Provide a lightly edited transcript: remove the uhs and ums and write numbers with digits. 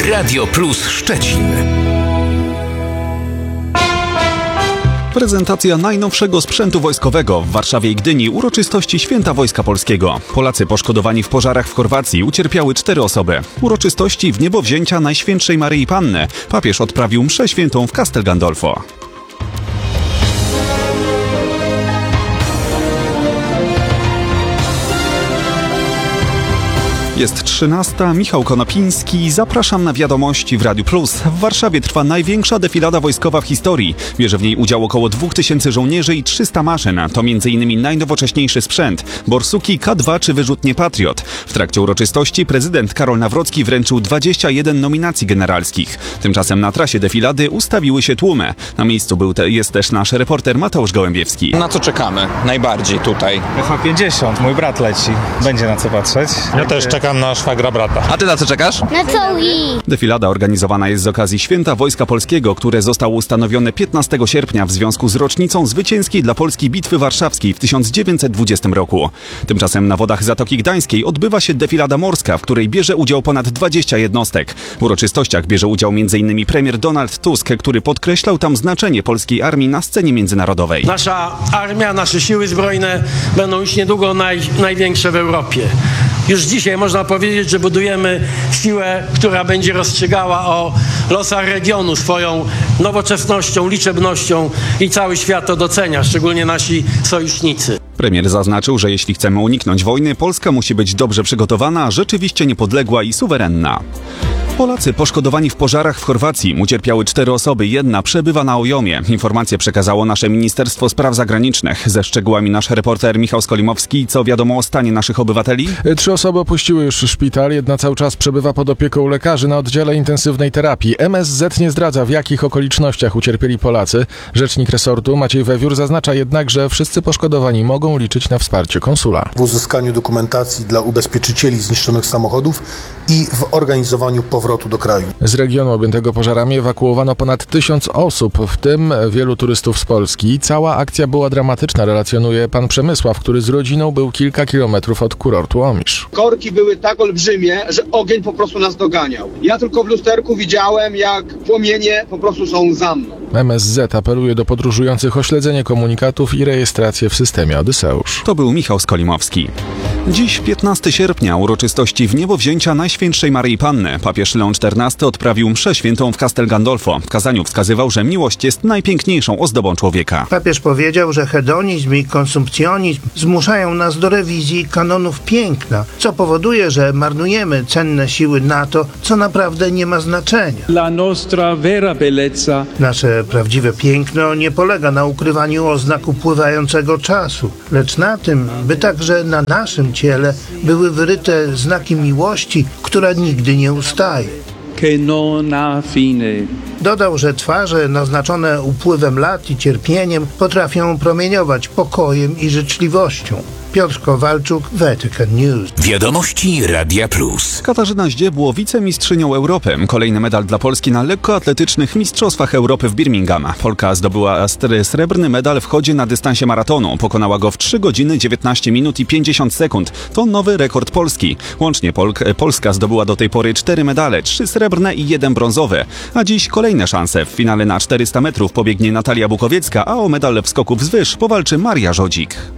Radio Plus Szczecin. Prezentacja najnowszego sprzętu wojskowego w Warszawie i Gdyni, uroczystości Święta Wojska Polskiego. Polacy poszkodowani w pożarach w Chorwacji ucierpiały 4 osoby. Uroczystości w niebowzięcia Najświętszej Maryi Panny. Papież odprawił mszę świętą w Castel Gandolfo. Jest 13. Michał Konopiński. Zapraszam na wiadomości w Radiu Plus. W Warszawie trwa największa defilada wojskowa w historii. Bierze w niej udział około 2000 żołnierzy i 300 maszyn. To m.in. najnowocześniejszy sprzęt. Borsuki K2 czy wyrzutnie Patriot. W trakcie uroczystości prezydent Karol Nawrocki wręczył 21 nominacji generalskich. Tymczasem na trasie defilady ustawiły się tłumy. Na miejscu jest też nasz reporter Mateusz Gołębiewski. Na co czekamy najbardziej tutaj? F-50, mój brat leci. Będzie na co patrzeć. Ja też czekam na szwagra brata. A ty na co czekasz? Na czołgi! Defilada organizowana jest z okazji Święta Wojska Polskiego, które zostało ustanowione 15 sierpnia w związku z rocznicą zwycięskiej dla Polski Bitwy Warszawskiej w 1920 roku. Tymczasem na wodach Zatoki Gdańskiej odbywa się defilada morska, w której bierze udział ponad 20 jednostek. W uroczystościach bierze udział m.in. premier Donald Tusk, który podkreślał tam znaczenie polskiej armii na scenie międzynarodowej. Nasza armia, nasze siły zbrojne będą już niedługo największe w Europie. Już dzisiaj można powiedzieć, że budujemy siłę, która będzie rozstrzygała o losach regionu swoją nowoczesnością, liczebnością i cały świat to docenia, szczególnie nasi sojusznicy. Premier zaznaczył, że jeśli chcemy uniknąć wojny, Polska musi być dobrze przygotowana, rzeczywiście niepodległa i suwerenna. Polacy poszkodowani w pożarach w Chorwacji ucierpiały 4 osoby, 1 przebywa na Ojomie. Informacje przekazało nasze Ministerstwo Spraw Zagranicznych. Ze szczegółami nasz reporter Michał Skolimowski. Co wiadomo o stanie naszych obywateli? 3 osoby opuściły już szpital, 1 cały czas przebywa pod opieką lekarzy na oddziale intensywnej terapii. MSZ nie zdradza, w jakich okolicznościach ucierpieli Polacy. Rzecznik resortu Maciej Wewiór zaznacza jednak, że wszyscy poszkodowani mogą liczyć na wsparcie konsula. W uzyskaniu dokumentacji dla ubezpieczycieli zniszczonych samochodów i w organizowaniu powrotu do kraju. Z regionu objętego pożarami ewakuowano ponad 1000 osób, w tym wielu turystów z Polski. Cała akcja była dramatyczna, relacjonuje pan Przemysław, który z rodziną był kilka kilometrów od kurortu Omisz. Korki były tak olbrzymie, że ogień po prostu nas doganiał. Ja tylko w lusterku widziałem, jak płomienie po prostu są za mną. MSZ apeluje do podróżujących o śledzenie komunikatów i rejestrację w systemie Odyseusz. To był Michał Skolimowski. Dziś 15 sierpnia uroczystości w niebowzięcia Najświętszej Maryi Panny. Papież Leon XIV odprawił mszę świętą w Castel Gandolfo. W kazaniu wskazywał, że miłość jest najpiękniejszą ozdobą człowieka. Papież powiedział, że hedonizm i konsumpcjonizm zmuszają nas do rewizji kanonów piękna, co powoduje, że marnujemy cenne siły na to, co naprawdę nie ma znaczenia. La nostra vera bellezza. Nasze prawdziwe piękno nie polega na ukrywaniu oznak upływającego czasu, lecz na tym, by także na naszym ciele były wyryte znaki miłości, która nigdy nie ustaje. Che non ha fine. Dodał, że twarze naznaczone upływem lat i cierpieniem potrafią promieniować pokojem i życzliwością. Piotr Kowalczuk, Vatican News. Wiadomości Radia Plus. Katarzyna Zdziebło, wicemistrzynią Europy. Kolejny medal dla Polski na lekkoatletycznych Mistrzostwach Europy w Birmingham. Polka zdobyła srebrny medal w chodzie na dystansie maratonu. Pokonała go w 3 godziny 19 minut i 50 sekund. To nowy rekord Polski. Łącznie Polska zdobyła do tej pory 4 medale, 3 srebrne i 1 brązowy. A dziś kolejne szanse. W finale na 400 metrów pobiegnie Natalia Bukowiecka, a o medal w skoku wzwyż powalczy Maria Żodzik.